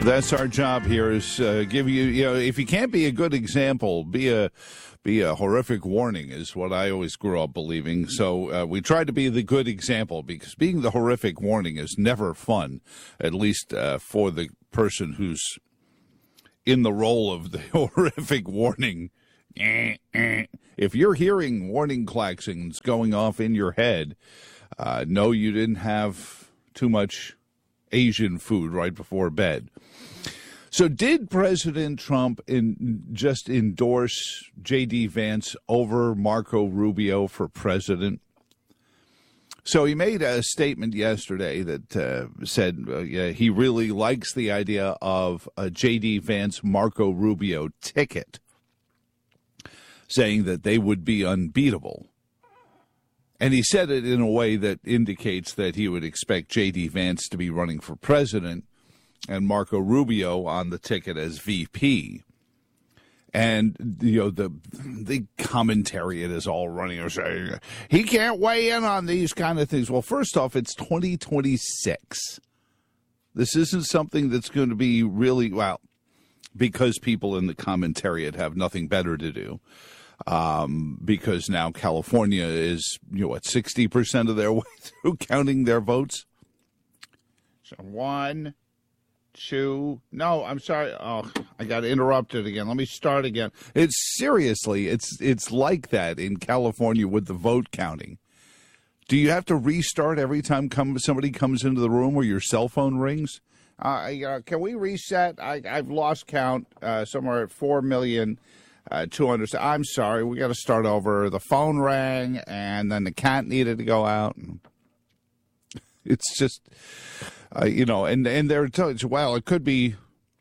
That's our job here is give you, if you can't be a good example, be a horrific warning is what I always grew up believing. So we try to be the good example because being the horrific warning is never fun, at least for the person who's in the role of the horrific warning. If you're hearing warning klaxons going off in your head, know you didn't have too much Asian food right before bed. So did President Trump just endorse J.D. Vance over Marco Rubio for president? So he made a statement yesterday that said he really likes the idea of a J.D. Vance-Marco Rubio ticket, saying that they would be unbeatable. And he said it in a way that indicates that he would expect J.D. Vance to be running for president and Marco Rubio on the ticket as VP. And, the commentariat is all running saying, he can't weigh in on these kind of things. Well, first off, it's 2026. This isn't something that's going to be really, because people in the commentariat have nothing better to do. Because now California is, 60% of their way through counting their votes? So 1, 2, no, I'm sorry. Oh, I got interrupted again. Let me start again. It's like that in California with the vote counting. Do you have to restart every time somebody comes into the room or your cell phone rings? Can we reset? I've lost count somewhere at 4,200,000. I'm sorry, we got to start over. The phone rang, and then the cat needed to go out. It's just, and they're telling you, well, it could be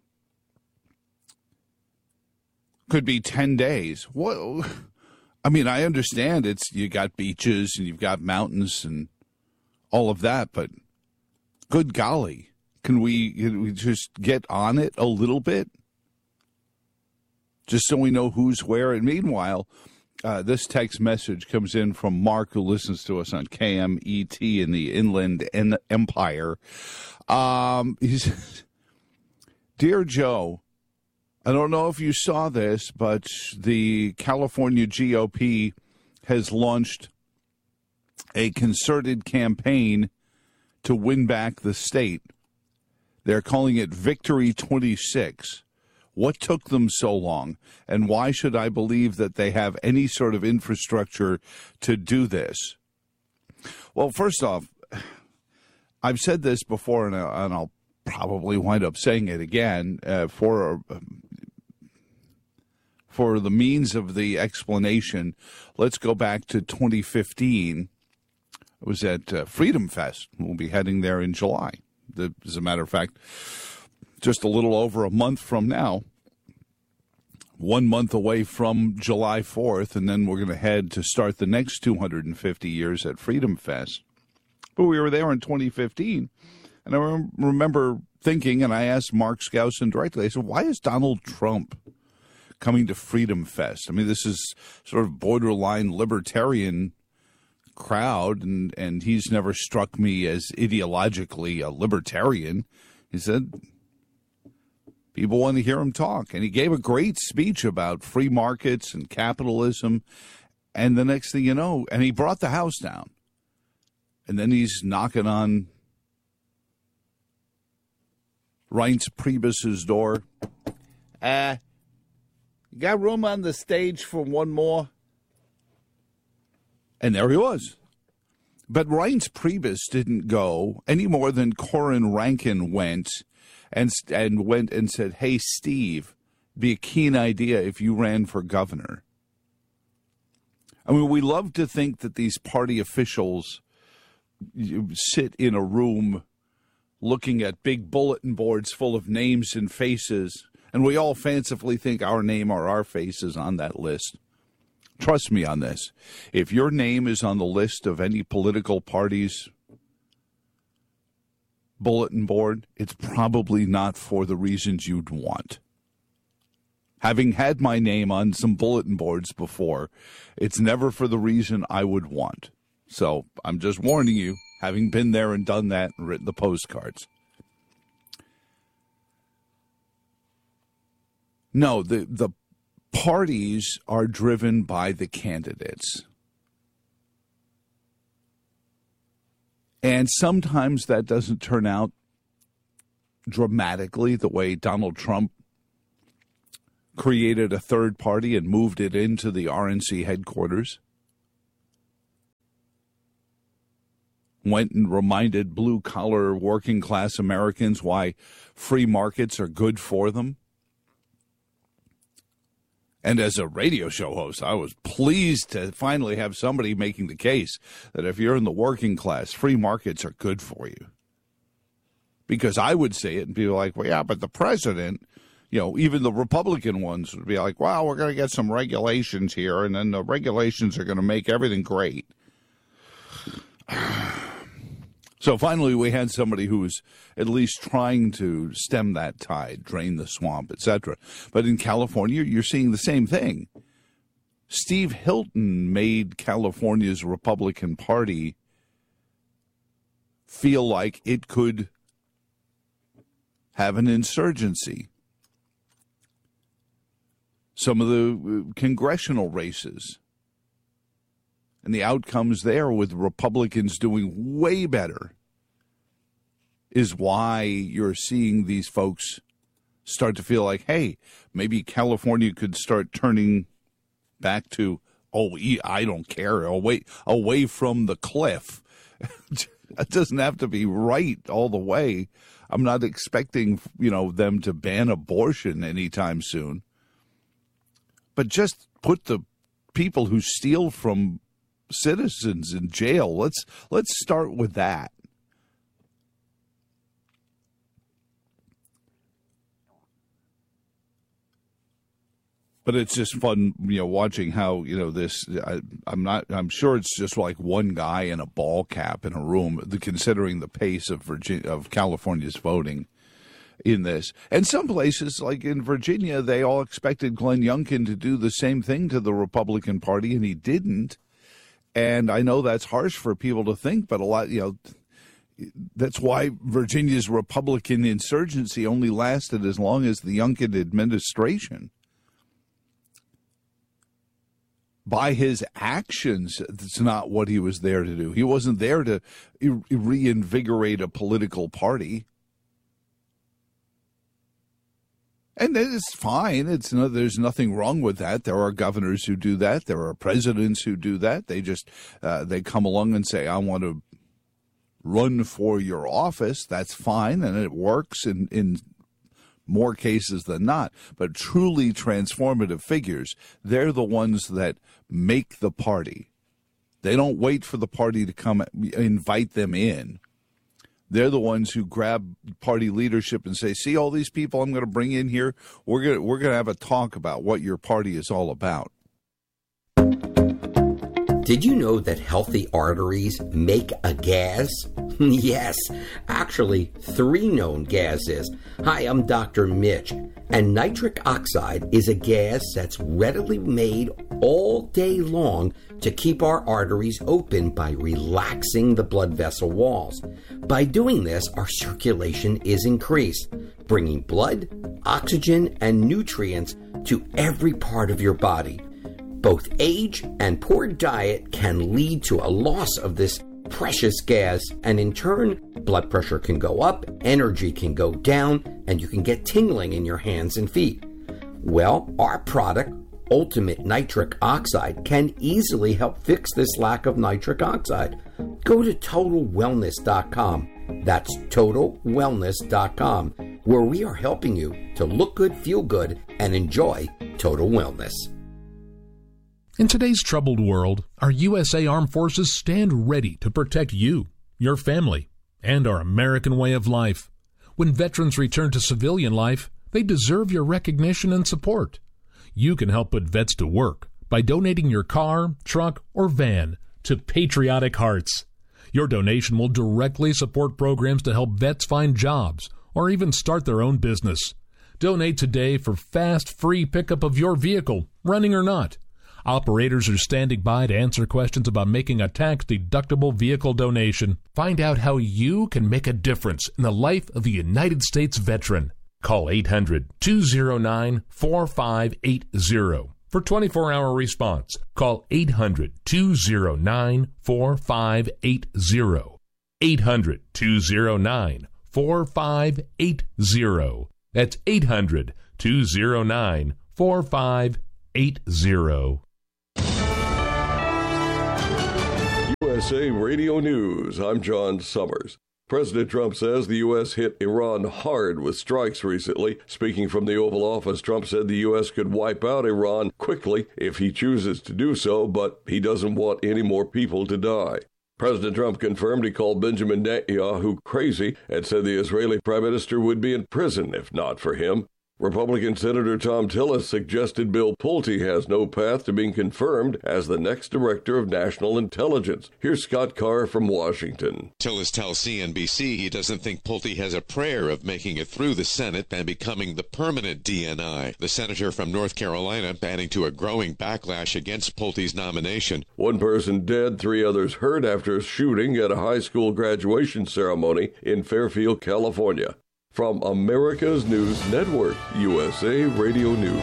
10 days. What? I mean, I understand you got beaches and you've got mountains and all of that, but good golly, can we just get on it a little bit? Just so we know who's where. And meanwhile, this text message comes in from Mark, who listens to us on KMET in the Inland Empire. He says, Dear Joe, I don't know if you saw this, but the California GOP has launched a concerted campaign to win back the state. They're calling it Victory 26. What took them so long, and why should I believe that they have any sort of infrastructure to do this? Well, first off, I've said this before, and I'll probably wind up saying it again, for the means of the explanation, let's go back to 2015. It was at Freedom Fest. We'll be heading there in July. As a matter of fact, just a little over a month from now, 1 month away from July 4th, and then we're going to head to start the next 250 years at Freedom Fest. But we were there in 2015, and I remember thinking, and I asked Mark Skousen directly, I said, why is Donald Trump coming to Freedom Fest? I mean, this is sort of borderline libertarian crowd, and he's never struck me as ideologically a libertarian. He said people want to hear him talk, and he gave a great speech about free markets and capitalism, and the next thing you know, and he brought the house down, and then he's knocking on Reince Priebus's door. You got room on the stage for one more? And there he was. But Reince Priebus didn't go any more than Corin Rankin went and said, hey, Steve, be a keen idea if you ran for governor. I mean, we love to think that these party officials sit in a room looking at big bulletin boards full of names and faces, and we all fancifully think our name or our face is on that list. Trust me on this. If your name is on the list of any political party's bulletin board, it's probably not for the reasons you'd want. Having had my name on some bulletin boards before, it's never for the reason I would want. So I'm just warning you, having been there and done that and written the postcards. No, the parties are driven by the candidates. And sometimes that doesn't turn out dramatically the way Donald Trump created a third party and moved it into the RNC headquarters. Went and reminded blue-collar, working-class Americans why free markets are good for them. And as a radio show host, I was pleased to finally have somebody making the case that if you're in the working class, free markets are good for you. Because I would say it and people are like, well, yeah, but the president, even the Republican ones would be like, well, we're going to get some regulations here, and then the regulations are going to make everything great. So finally, we had somebody who was at least trying to stem that tide, drain the swamp, etc. But in California, you're seeing the same thing. Steve Hilton made California's Republican Party feel like it could have an insurgency. Some of the congressional races and the outcomes there with Republicans doing way better is why you're seeing these folks start to feel like, hey, maybe California could start turning back to, I don't care, away from the cliff. It doesn't have to be right all the way. I'm not expecting, them to ban abortion anytime soon. But just put the people who steal from citizens in jail. Let's start with that. But it's just fun, watching how, this, I'm sure it's just like one guy in a ball cap in a room, considering the pace of California's voting in this. And some places, like in Virginia, they all expected Glenn Youngkin to do the same thing to the Republican Party, and he didn't. And I know that's harsh for people to think, but a lot, that's why Virginia's Republican insurgency only lasted as long as the Youngkin administration. By his actions, that's not what he was there to do. He wasn't there to reinvigorate a political party. And it's fine. There's nothing wrong with that. There are governors who do that. There are presidents who do that. They just they come along and say, I want to run for your office. That's fine, and it works in more cases than not. But truly transformative figures, they're the ones that make the party. They don't wait for the party to come invite them in. They're the ones who grab party leadership and say, see all these people I'm going to bring in here? We're going to have a talk about what your party is all about. Did you know that healthy arteries make a gas? Yes, actually 3 known gases. Hi, I'm Dr. Mitch, and nitric oxide is a gas that's readily made all day long to keep our arteries open by relaxing the blood vessel walls. By doing this, our circulation is increased, bringing blood, oxygen, and nutrients to every part of your body. Both age and poor diet can lead to a loss of this precious gas, and in turn, blood pressure can go up, energy can go down, and you can get tingling in your hands and feet. Well, our product, Ultimate Nitric Oxide, can easily help fix this lack of nitric oxide. Go to TotalWellness.com. That's TotalWellness.com, where we are helping you to look good, feel good, and enjoy total wellness. In today's troubled world, our USA Armed Forces stand ready to protect you, your family, and our American way of life. When veterans return to civilian life, they deserve your recognition and support. You can help put vets to work by donating your car, truck, or van to Patriotic Hearts. Your donation will directly support programs to help vets find jobs or even start their own business. Donate today for fast, free pickup of your vehicle, running or not. Operators are standing by to answer questions about making a tax-deductible vehicle donation. Find out how you can make a difference in the life of a United States veteran. Call 800-209-4580 for 24-hour response. Call 800-209-4580. 800-209-4580. That's 800-209-4580. USA Radio News. I'm John Summers. President Trump says the U.S. hit Iran hard with strikes recently. Speaking from the Oval Office, Trump said the U.S. could wipe out Iran quickly if he chooses to do so, but he doesn't want any more people to die. President Trump confirmed he called Benjamin Netanyahu crazy and said the Israeli prime minister would be in prison if not for him. Republican Senator Thom Tillis suggested Bill Pulte has no path to being confirmed as the next director of national intelligence. Here's Scott Carr from Washington. Tillis tells CNBC he doesn't think Pulte has a prayer of making it through the Senate and becoming the permanent DNI. The senator from North Carolina adding to a growing backlash against Pulte's nomination. One person dead, 3 others hurt after a shooting at a high school graduation ceremony in Fairfield, California. From America's News Network, USA Radio News.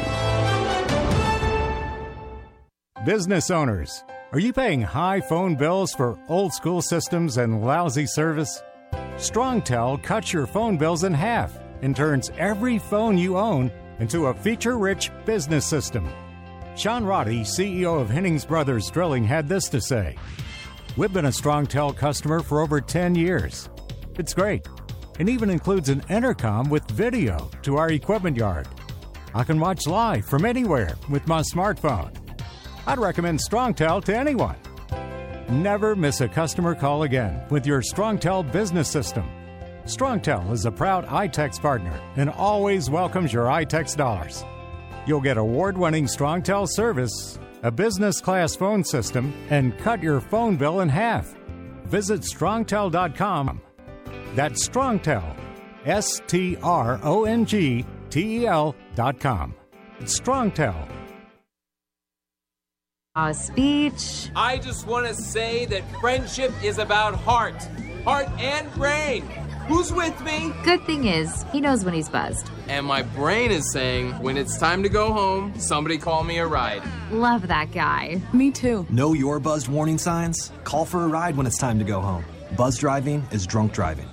Business owners, are you paying high phone bills for old-school systems and lousy service? StrongTel cuts your phone bills in half and turns every phone you own into a feature-rich business system. Sean Roddy, CEO of Hennings Brothers Drilling, had this to say. We've been a StrongTel customer for over 10 years. It's great. It even includes an intercom with video to our equipment yard. I can watch live from anywhere with my smartphone. I'd recommend StrongTel to anyone. Never miss a customer call again with your StrongTel business system. StrongTel is a proud iTex partner and always welcomes your iTex dollars. You'll get award-winning StrongTel service, a business-class phone system, and cut your phone bill in half. Visit StrongTel.com. That's StrongTel, StrongTel.com. StrongTel. Speech. I just want to say that friendship is about heart and brain. Who's with me? Good thing is, he knows when he's buzzed. And my brain is saying, when it's time to go home, somebody call me a ride. Love that guy. Me too. Know your buzzed warning signs? Call for a ride when it's time to go home. Buzz driving is drunk driving.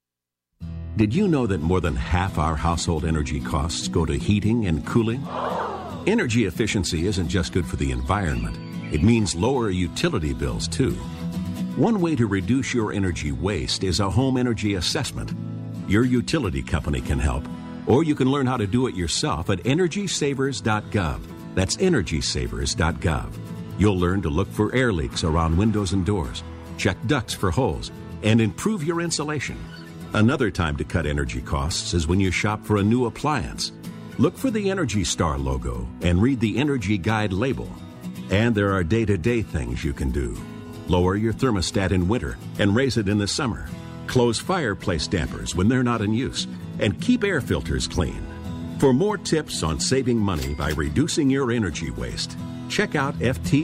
Did you know that more than half our household energy costs go to heating and cooling? Energy efficiency isn't just good for the environment. It means lower utility bills, too. One way to reduce your energy waste is a home energy assessment. Your utility company can help, or you can learn how to do it yourself at EnergySavers.gov. That's EnergySavers.gov. You'll learn to look for air leaks around windows and doors, check ducts for holes, and improve your insulation. Another time to cut energy costs is when you shop for a new appliance. Look for the Energy Star logo and read the Energy Guide label. And there are day-to-day things you can do. Lower your thermostat in winter and raise it in the summer. Close fireplace dampers when they're not in use. And keep air filters clean. For more tips on saving money by reducing your energy waste, check out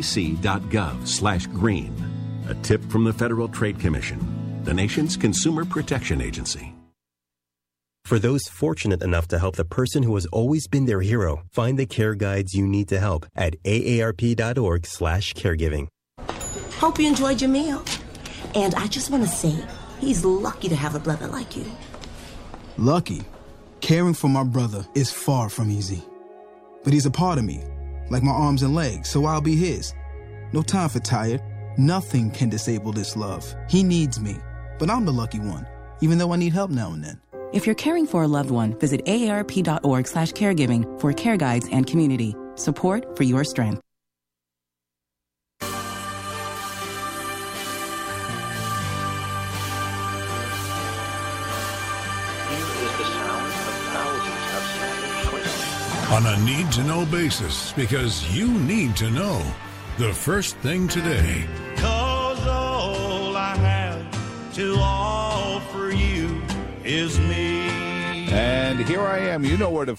ftc.gov/green. A tip from the Federal Trade Commission, the nation's consumer protection agency. For those fortunate enough to help the person who has always been their hero, find the care guides you need to help at aarp.org/caregiving. Hope you enjoyed your meal. And I just want to say, he's lucky to have a brother like you. Lucky? Caring for my brother is far from easy. But he's a part of me, like my arms and legs, so I'll be his. No time for tired. Nothing can disable this love. He needs me, but I'm the lucky one, even though I need help now and then. If you're caring for a loved one, visit aarp.org/caregiving for care guides and community support for your strength. On a need-to-know basis, because you need to know the first thing today. 'Cause all I have to offer you is me. And here I am. You know where to